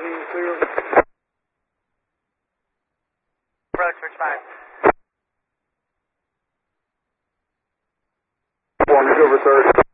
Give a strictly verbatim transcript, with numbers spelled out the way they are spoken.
seventeen clear. Approach, search five. One, over third.